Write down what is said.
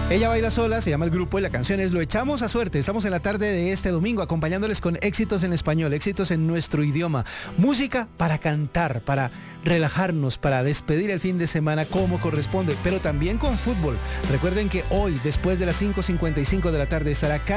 Ella baila sola, se llama el grupo y la canción es Lo echamos a suerte. Estamos en la tarde de este domingo acompañándoles con éxitos en español, éxitos en nuestro idioma. Música para cantar, para relajarnos, para despedir el fin de semana como corresponde, pero también con fútbol. Recuerden que hoy, después de las 5:55 de la tarde, estará